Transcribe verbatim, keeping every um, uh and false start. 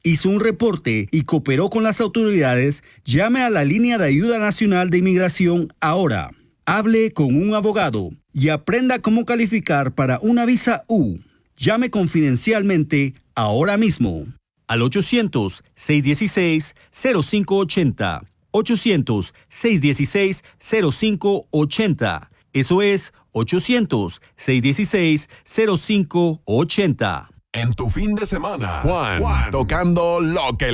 hizo un reporte y cooperó con las autoridades, llame a la línea de ayuda nacional de inmigración ahora. Hable con un abogado y aprenda cómo calificar para una visa U. Llame confidencialmente ahora mismo al ochocientos, seiscientos dieciséis, cero cinco ochenta. ochocientos, seiscientos dieciséis, cero cinco ochenta. Eso es ochocientos, seiscientos dieciséis, cero cinco ochenta. En tu fin de semana, Juan, Juan tocando lo que